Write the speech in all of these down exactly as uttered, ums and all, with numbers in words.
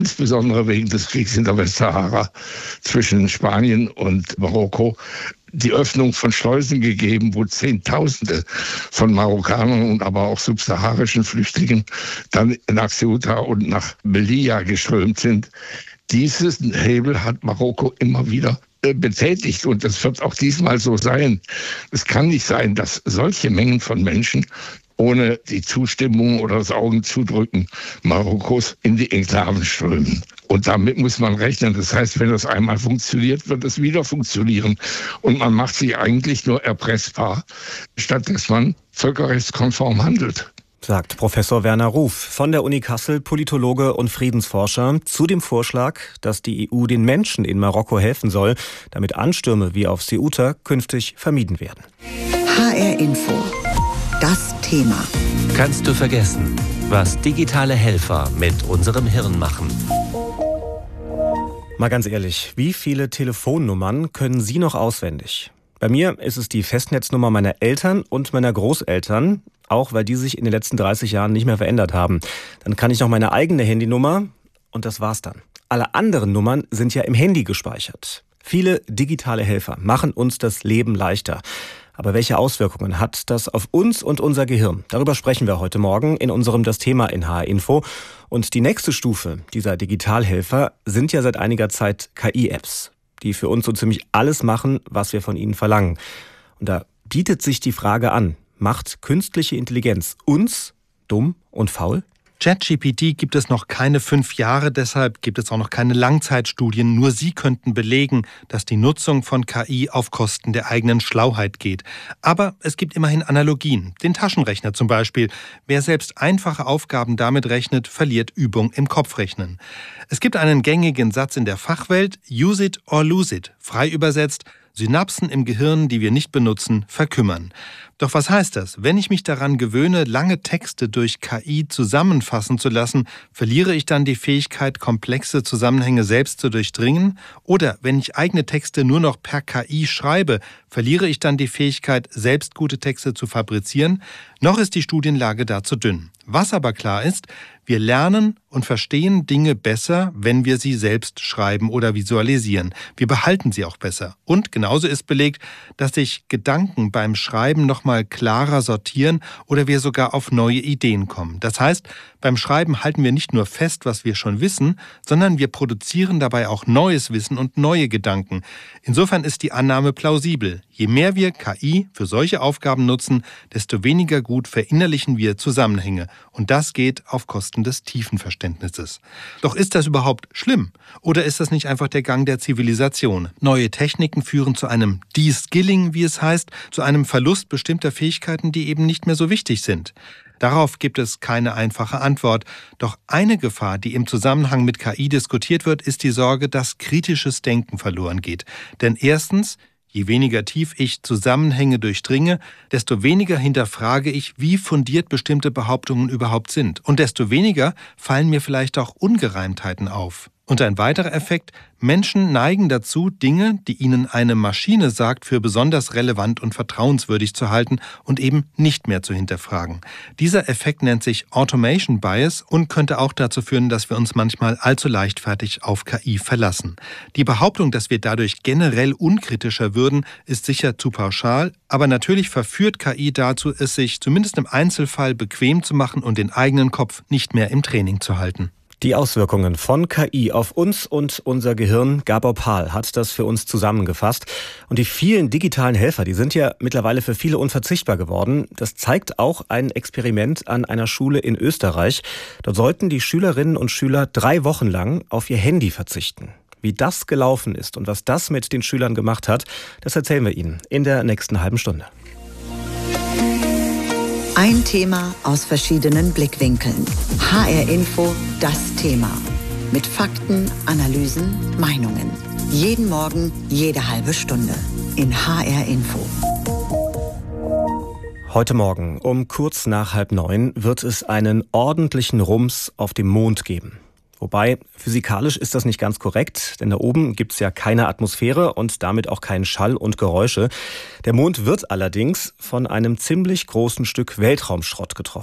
insbesondere wegen des Kriegs in der Westsahara zwischen Spanien und Marokko, die Öffnung von Schleusen gegeben, wo Zehntausende von Marokkanern und aber auch subsaharischen Flüchtlingen dann nach Ceuta und nach Melilla geströmt sind. Diesen Hebel hat Marokko immer wieder betätigt und das wird auch diesmal so sein. Es kann nicht sein, dass solche Mengen von Menschen ohne die Zustimmung oder das Augenzudrücken Marokkos in die Enklaven strömen. Und damit muss man rechnen. Das heißt, wenn das einmal funktioniert, wird es wieder funktionieren. Und man macht sich eigentlich nur erpressbar, statt dass man völkerrechtskonform handelt. Sagt Professor Werner Ruf von der Uni Kassel, Politologe und Friedensforscher, zu dem Vorschlag, dass die E U den Menschen in Marokko helfen soll, damit Anstürme wie auf Ceuta künftig vermieden werden. H R Info. Das Thema. Kannst du vergessen, was digitale Helfer mit unserem Hirn machen? Mal ganz ehrlich, wie viele Telefonnummern können Sie noch auswendig? Bei mir ist es die Festnetznummer meiner Eltern und meiner Großeltern, auch weil die sich in den letzten dreißig Jahren nicht mehr verändert haben. Dann kann ich noch meine eigene Handynummer und das war's dann. Alle anderen Nummern sind ja im Handy gespeichert. Viele digitale Helfer machen uns das Leben leichter. Aber welche Auswirkungen hat das auf uns und unser Gehirn? Darüber sprechen wir heute Morgen in unserem Das Thema in H R Info. Und die nächste Stufe dieser Digitalhelfer sind ja seit einiger Zeit K I-Apps, die für uns so ziemlich alles machen, was wir von ihnen verlangen. Und da bietet sich die Frage an, macht künstliche Intelligenz uns dumm und faul? ChatGPT gibt es noch keine fünf Jahre, deshalb gibt es auch noch keine Langzeitstudien. Nur sie könnten belegen, dass die Nutzung von K I auf Kosten der eigenen Schlauheit geht. Aber es gibt immerhin Analogien. Den Taschenrechner zum Beispiel. Wer selbst einfache Aufgaben damit rechnet, verliert Übung im Kopfrechnen. Es gibt einen gängigen Satz in der Fachwelt, use it or lose it. Frei übersetzt, Synapsen im Gehirn, die wir nicht benutzen, verkümmern. Doch was heißt das? Wenn ich mich daran gewöhne, lange Texte durch K I zusammenfassen zu lassen, verliere ich dann die Fähigkeit, komplexe Zusammenhänge selbst zu durchdringen? Oder wenn ich eigene Texte nur noch per K I schreibe, verliere ich dann die Fähigkeit, selbst gute Texte zu fabrizieren? Noch ist die Studienlage dazu dünn. Was aber klar ist, wir lernen und verstehen Dinge besser, wenn wir sie selbst schreiben oder visualisieren. Wir behalten sie auch besser. Und genauso ist belegt, dass sich Gedanken beim Schreiben nochmal klarer sortieren oder wir sogar auf neue Ideen kommen. Das heißt, beim Schreiben halten wir nicht nur fest, was wir schon wissen, sondern wir produzieren dabei auch neues Wissen und neue Gedanken. Insofern ist die Annahme plausibel. Je mehr wir K I für solche Aufgaben nutzen, desto weniger gut verinnerlichen wir Zusammenhänge. Und das geht auf Kosten des tiefen Verständnisses. Doch ist das überhaupt schlimm? Oder ist das nicht einfach der Gang der Zivilisation? Neue Techniken führen zu einem De-Skilling, wie es heißt, zu einem Verlust bestimmter Fähigkeiten, die eben nicht mehr so wichtig sind. Darauf gibt es keine einfache Antwort. Doch eine Gefahr, die im Zusammenhang mit K I diskutiert wird, ist die Sorge, dass kritisches Denken verloren geht. Denn erstens, je weniger tief ich Zusammenhänge durchdringe, desto weniger hinterfrage ich, wie fundiert bestimmte Behauptungen überhaupt sind. Und desto weniger fallen mir vielleicht auch Ungereimtheiten auf. Und ein weiterer Effekt, Menschen neigen dazu, Dinge, die ihnen eine Maschine sagt, für besonders relevant und vertrauenswürdig zu halten und eben nicht mehr zu hinterfragen. Dieser Effekt nennt sich Automation Bias und könnte auch dazu führen, dass wir uns manchmal allzu leichtfertig auf K I verlassen. Die Behauptung, dass wir dadurch generell unkritischer würden, ist sicher zu pauschal, aber natürlich verführt K I dazu, es sich zumindest im Einzelfall bequem zu machen und den eigenen Kopf nicht mehr im Training zu halten. Die Auswirkungen von K I auf uns und unser Gehirn, Gabor Pahl hat das für uns zusammengefasst. Und die vielen digitalen Helfer, die sind ja mittlerweile für viele unverzichtbar geworden. Das zeigt auch ein Experiment an einer Schule in Österreich. Dort sollten die Schülerinnen und Schüler drei Wochen lang auf ihr Handy verzichten. Wie das gelaufen ist und was das mit den Schülern gemacht hat, das erzählen wir Ihnen in der nächsten halben Stunde. Ein Thema aus verschiedenen Blickwinkeln. H R Info, das Thema. Mit Fakten, Analysen, Meinungen. Jeden Morgen, jede halbe Stunde. In H R Info. Heute Morgen um kurz nach halb neun wird es einen ordentlichen Rums auf dem Mond geben. Wobei, physikalisch ist das nicht ganz korrekt, denn da oben gibt's ja keine Atmosphäre und damit auch keinen Schall und Geräusche. Der Mond wird allerdings von einem ziemlich großen Stück Weltraumschrott getroffen.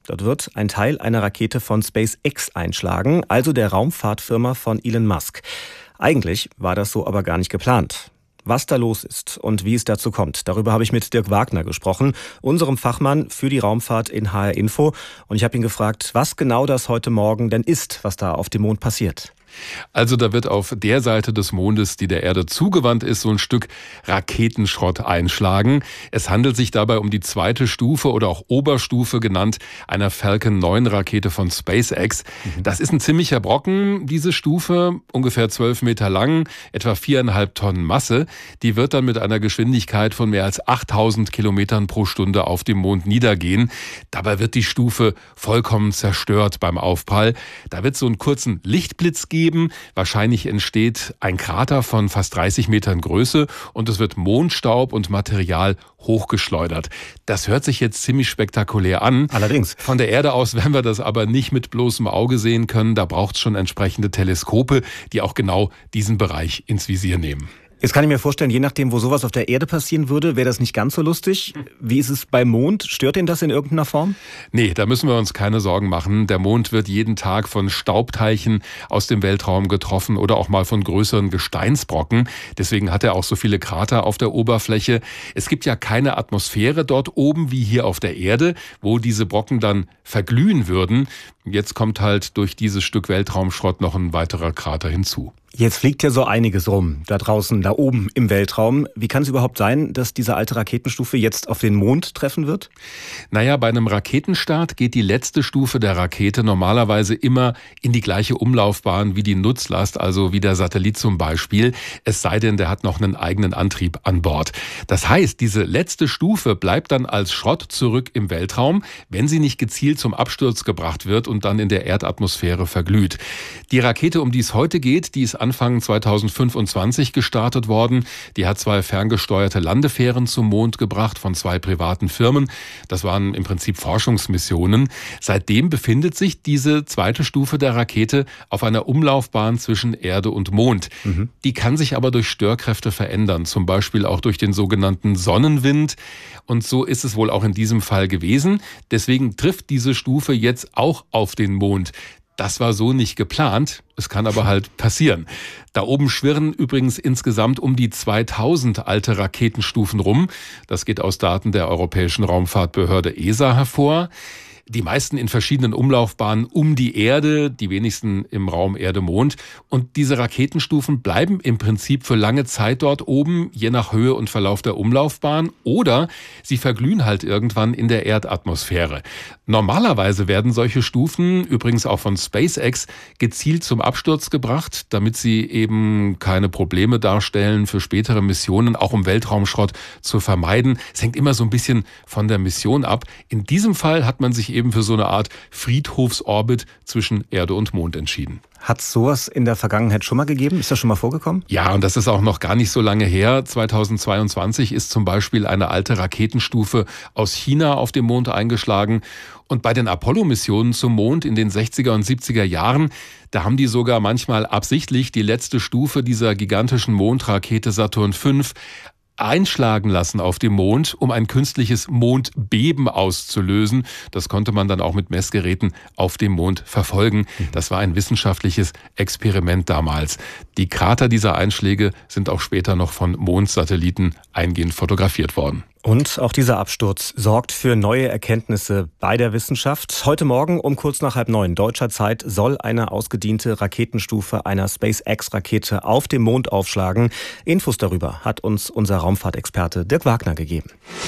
Dort wird ein Teil einer Rakete von SpaceX einschlagen, also der Raumfahrtfirma von Elon Musk. Eigentlich war das so aber gar nicht geplant. Was da los ist und wie es dazu kommt, darüber habe ich mit Dirk Wagner gesprochen, unserem Fachmann für die Raumfahrt in H R Info. Und ich habe ihn gefragt, was genau das heute Morgen denn ist, was da auf dem Mond passiert. Also da wird auf der Seite des Mondes, die der Erde zugewandt ist, so ein Stück Raketenschrott einschlagen. Es handelt sich dabei um die zweite Stufe oder auch Oberstufe genannt, einer Falcon neun Rakete von SpaceX. Mhm. Das ist ein ziemlicher Brocken, diese Stufe, ungefähr zwölf Meter lang, etwa viereinhalb Tonnen Masse. Die wird dann mit einer Geschwindigkeit von mehr als achttausend Kilometern pro Stunde auf dem Mond niedergehen. Dabei wird die Stufe vollkommen zerstört beim Aufprall. Da wird es so einen kurzen Lichtblitz geben. Wahrscheinlich entsteht ein Krater von fast dreißig Metern Größe und es wird Mondstaub und Material hochgeschleudert. Das hört sich jetzt ziemlich spektakulär an. Allerdings. Von der Erde aus werden wir das aber nicht mit bloßem Auge sehen können. Da braucht es schon entsprechende Teleskope, die auch genau diesen Bereich ins Visier nehmen. Jetzt kann ich mir vorstellen, je nachdem, wo sowas auf der Erde passieren würde, wäre das nicht ganz so lustig. Wie ist es beim Mond? Stört ihn das in irgendeiner Form? Nee, da müssen wir uns keine Sorgen machen. Der Mond wird jeden Tag von Staubteilchen aus dem Weltraum getroffen oder auch mal von größeren Gesteinsbrocken. Deswegen hat er auch so viele Krater auf der Oberfläche. Es gibt ja keine Atmosphäre dort oben wie hier auf der Erde, wo diese Brocken dann verglühen würden. Jetzt kommt halt durch dieses Stück Weltraumschrott noch ein weiterer Krater hinzu. Jetzt fliegt ja so einiges rum, da draußen, da oben im Weltraum. Wie kann es überhaupt sein, dass diese alte Raketenstufe jetzt auf den Mond treffen wird? Naja, bei einem Raketenstart geht die letzte Stufe der Rakete normalerweise immer in die gleiche Umlaufbahn wie die Nutzlast, also wie der Satellit zum Beispiel. Es sei denn, der hat noch einen eigenen Antrieb an Bord. Das heißt, diese letzte Stufe bleibt dann als Schrott zurück im Weltraum, wenn sie nicht gezielt zum Absturz gebracht wird und dann in der Erdatmosphäre verglüht. Die Rakete, um die es heute geht, die ist Anfang zweitausendfünfundzwanzig gestartet worden. Die hat zwei ferngesteuerte Landefähren zum Mond gebracht von zwei privaten Firmen. Das waren im Prinzip Forschungsmissionen. Seitdem befindet sich diese zweite Stufe der Rakete auf einer Umlaufbahn zwischen Erde und Mond. Mhm. Die kann sich aber durch Störkräfte verändern, zum Beispiel auch durch den sogenannten Sonnenwind. Und so ist es wohl auch in diesem Fall gewesen. Deswegen trifft diese Stufe jetzt auch auf den Mond. Das war so nicht geplant, es kann aber halt passieren. Da oben schwirren übrigens insgesamt um die zweitausend alte Raketenstufen rum. Das geht aus Daten der Europäischen Raumfahrtbehörde E S A hervor. Die meisten in verschiedenen Umlaufbahnen um die Erde, die wenigsten im Raum Erde-Mond. Und diese Raketenstufen bleiben im Prinzip für lange Zeit dort oben, je nach Höhe und Verlauf der Umlaufbahn. Oder sie verglühen halt irgendwann in der Erdatmosphäre. Normalerweise werden solche Stufen, übrigens auch von SpaceX, gezielt zum Absturz gebracht, damit sie eben keine Probleme darstellen für spätere Missionen, auch um Weltraumschrott zu vermeiden. Es hängt immer so ein bisschen von der Mission ab. In diesem Fall hat man sich eben für so eine Art Friedhofsorbit zwischen Erde und Mond entschieden. Hat es sowas in der Vergangenheit schon mal gegeben? Ist das schon mal vorgekommen? Ja, und das ist auch noch gar nicht so lange her. zweitausendzweiundzwanzig ist zum Beispiel eine alte Raketenstufe aus China auf dem Mond eingeschlagen. Und bei den Apollo-Missionen zum Mond in den sechziger und siebziger Jahren, da haben die sogar manchmal absichtlich die letzte Stufe dieser gigantischen Mondrakete Saturn fünf einschlagen lassen auf dem Mond, um ein künstliches Mondbeben auszulösen. Das konnte man dann auch mit Messgeräten auf dem Mond verfolgen. Das war ein wissenschaftliches Experiment damals. Die Krater dieser Einschläge sind auch später noch von Mondsatelliten eingehend fotografiert worden. Und auch dieser Absturz sorgt für neue Erkenntnisse bei der Wissenschaft. Heute Morgen um kurz nach halb neun deutscher Zeit soll eine ausgediente Raketenstufe einer SpaceX-Rakete auf dem Mond aufschlagen. Infos darüber hat uns unser Raumfahrtexperte Dirk Wagner gegeben.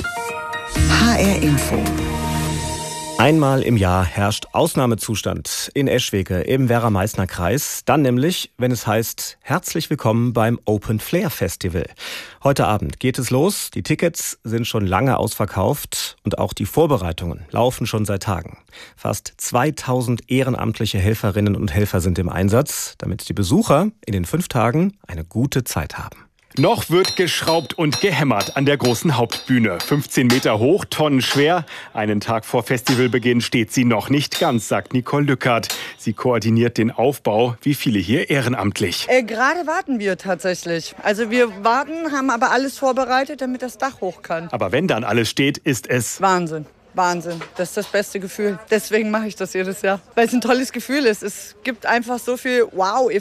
H R Info. Einmal im Jahr herrscht Ausnahmezustand in Eschwege im Werra-Meißner-Kreis. Dann nämlich, wenn es heißt, herzlich willkommen beim Open Flair Festival. Heute Abend geht es los. Die Tickets sind schon lange ausverkauft und auch die Vorbereitungen laufen schon seit Tagen. Fast zweitausend ehrenamtliche Helferinnen und Helfer sind im Einsatz, damit die Besucher in den fünf Tagen eine gute Zeit haben. Noch wird geschraubt und gehämmert an der großen Hauptbühne. fünfzehn Meter hoch, Tonnen schwer. Einen Tag vor Festivalbeginn steht sie noch nicht ganz, sagt Nicole Lückert. Sie koordiniert den Aufbau, wie viele hier ehrenamtlich. Äh, gerade warten wir tatsächlich. Also wir warten, haben aber alles vorbereitet, damit das Dach hoch kann. Aber wenn dann alles steht, ist es Wahnsinn. Wahnsinn. Das ist das beste Gefühl. Deswegen mache ich das jedes Jahr. Weil es ein tolles Gefühl ist. Es gibt einfach so viel Wow-Effekt.